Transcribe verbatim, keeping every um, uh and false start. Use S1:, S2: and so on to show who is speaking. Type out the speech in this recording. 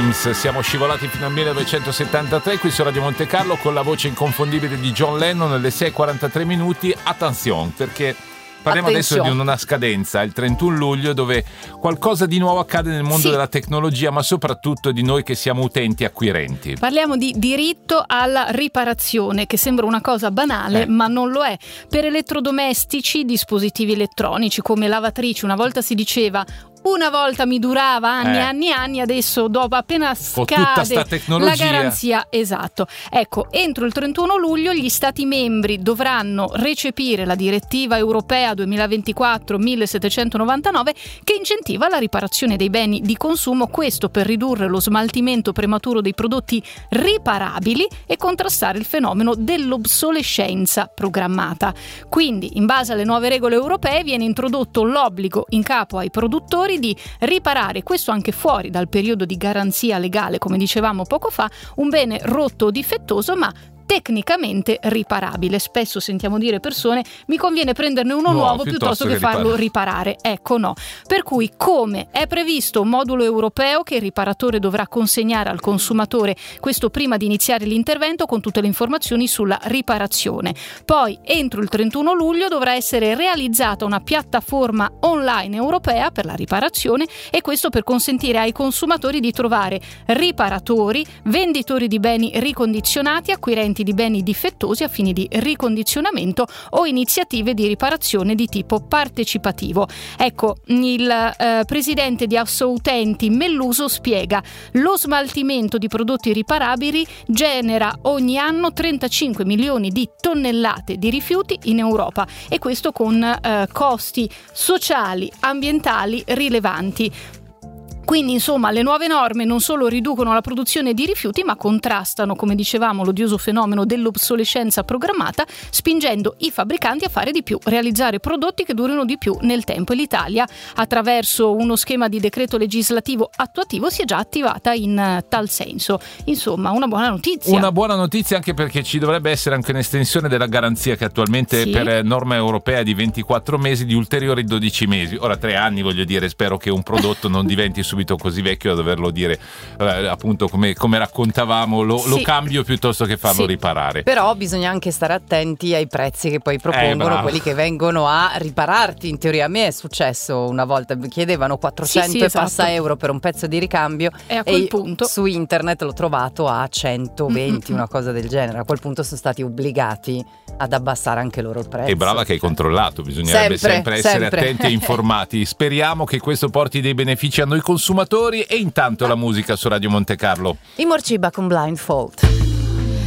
S1: Dreams. Siamo scivolati fino al millenovecentosettantatré qui su Radio Monte Carlo con la voce inconfondibile di John Lennon alle sei e quarantatré minuti. Attenzione, perché parliamo Attenzione. adesso di una scadenza, il trentuno luglio, dove qualcosa di nuovo accade nel mondo sì. della tecnologia, ma soprattutto di noi che siamo utenti acquirenti.
S2: Parliamo di diritto alla riparazione, che sembra una cosa banale, eh. ma non lo è. Per elettrodomestici, dispositivi elettronici come lavatrici, una volta si diceva una volta mi durava anni e eh. anni e anni, adesso dopo appena scade la garanzia, esatto. Ecco, entro il trentuno luglio gli Stati membri dovranno recepire la direttiva europea duemilaventiquattro millesettecentonovantanove che incentiva la riparazione dei beni di consumo, questo per ridurre lo smaltimento prematuro dei prodotti riparabili e contrastare il fenomeno dell'obsolescenza programmata. Quindi, in base alle nuove regole europee, viene introdotto l'obbligo in capo ai produttori di riparare, questo anche fuori dal periodo di garanzia legale, come dicevamo poco fa, un bene rotto o difettoso ma tecnicamente riparabile. Spesso sentiamo dire persone: mi conviene prenderne uno nuovo, nuovo piuttosto, piuttosto che, che farlo riparare. Ecco, no. Per cui, come è previsto un modulo europeo che il riparatore dovrà consegnare al consumatore, questo prima di iniziare l'intervento, con tutte le informazioni sulla riparazione. Poi, entro il trentuno luglio dovrà essere realizzata una piattaforma online europea per la riparazione, e questo per consentire ai consumatori di trovare riparatori, venditori di beni ricondizionati, acquirenti di beni difettosi a fini di ricondizionamento o iniziative di riparazione di tipo partecipativo. Ecco, il eh, presidente di Assoutenti Melluso spiega: lo smaltimento di prodotti riparabili genera ogni anno trentacinque milioni di tonnellate di rifiuti in Europa, e questo con eh, costi sociali, ambientali rilevanti. Quindi, insomma, le nuove norme non solo riducono la produzione di rifiuti, ma contrastano, come dicevamo, l'odioso fenomeno dell'obsolescenza programmata, spingendo i fabbricanti a fare di più, realizzare prodotti che durino di più nel tempo. E l'Italia, attraverso uno schema di decreto legislativo attuativo, si è già attivata in tal senso. Insomma, una buona notizia.
S1: Una buona notizia, anche perché ci dovrebbe essere anche un'estensione della garanzia, che attualmente sì. per norma europea di ventiquattro mesi, di ulteriori dodici mesi. Ora, tre anni, voglio dire, spero che un prodotto non diventi subito così vecchio da doverlo dire, eh, appunto come, come raccontavamo, lo, sì. lo cambio piuttosto che farlo sì. riparare.
S3: Però bisogna anche stare attenti ai prezzi che poi propongono, eh, quelli che vengono a ripararti. In teoria a me è successo una volta, chiedevano quattrocento sì, sì, esatto. e passa euro per un pezzo di ricambio,
S2: e a quel
S3: e
S2: punto
S3: su internet l'ho trovato a centoventi, mm-hmm. una cosa del genere. A quel punto sono stati obbligati ad abbassare anche loro il prezzo.
S1: E brava che hai controllato, bisognerebbe sempre, sempre essere sempre. attenti e informati. Speriamo che questo porti dei benefici a noi consumatori. E intanto la musica su Radio Monte Carlo.
S3: I Morciba con Blindfold.